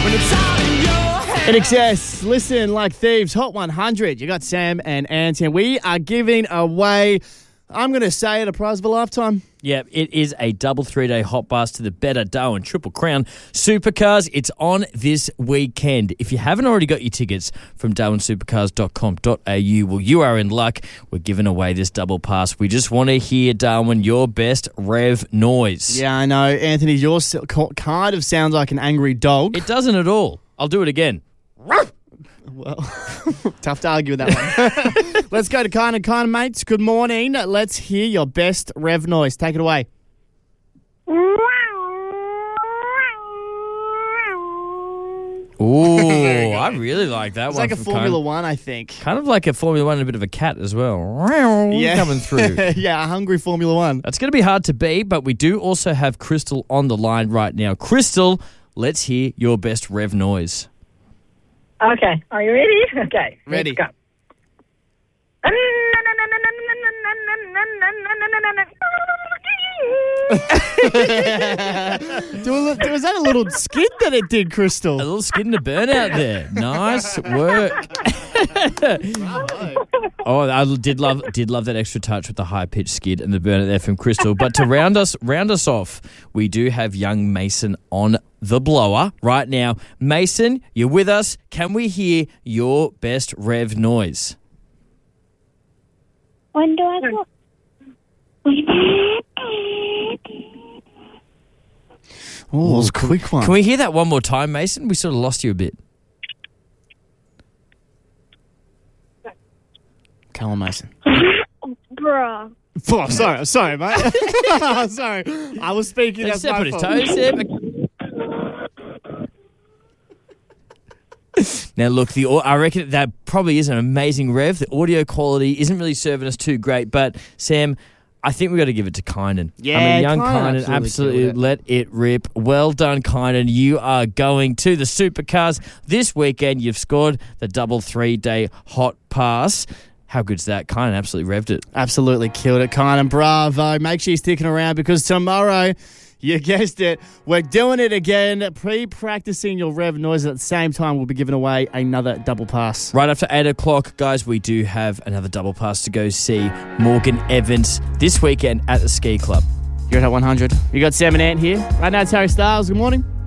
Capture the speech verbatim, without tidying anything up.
In excess, listen like thieves, Hot one hundred. You got Sam and Ant here. We are giving away, I'm going to say it, a prize of a lifetime. Yeah, it is a double three-day hot pass to the Better Darwin Triple Crown Supercars. It's on this weekend. If you haven't already got your tickets from darwin supercars dot com dot a u, well, you are in luck. We're giving away this double pass. We just want to hear, Darwin, your best rev noise. Yeah, I know. Anthony, yours kind of sounds like an angry dog. It doesn't at all. I'll do it again. Well, tough to argue with that one. Let's go to Kind and Kind, mates. Good morning. Let's hear your best rev noise. Take it away. Ooh, I really like that It's one. like a from Formula kind, One, I think. Kind of like a Formula One and a bit of a cat as well. Yeah. Coming through. Yeah, a hungry Formula One. That's going to be hard to beat, but we do also have Crystal on the line right now. Crystal, let's hear your best rev noise. Okay, are you ready? Okay, Ready. Let's go. do a, li- was that a little skid that it did, Crystal? A little skid and a burnout there. Nice work. Oh, I did love did love that extra touch with the high pitched skid and the burnout there from Crystal. But to round us round us off, we do have young Mason on the blower right now. Mason, you're with us. Can we hear your best rev noise? When do I go? Oh, it was a quick one. Can we hear that one more time, Mason? We sort of lost you a bit. Come on, Mason. Bruh. Oh, sorry, sorry, mate. Sorry, I was speaking. Let's That's step my on his fault. toes there. Now, look, the I reckon that probably is an amazing rev. The audio quality isn't really serving us too great, but Sam, I think we've got to give it to Kynan. Yeah, I mean, young Kynan Kynan absolutely absolutely killed it. let it rip. Well done, Kynan. You are going to the Supercars this weekend. You've scored the double three-day hot pass. How good's that? Kynan absolutely revved it. Absolutely killed it, Kynan. Bravo. Make sure you're sticking around because tomorrow, you guessed it, we're doing it again. Pre-practicing your rev noise at the same time. We'll be giving away another double pass. Right after eight o'clock, guys, we do have another double pass to go see Morgan Evans this weekend at the Ski Club. You're at one hundred. You got Sam and Ant here. Right now it's Harry Styles. Good morning.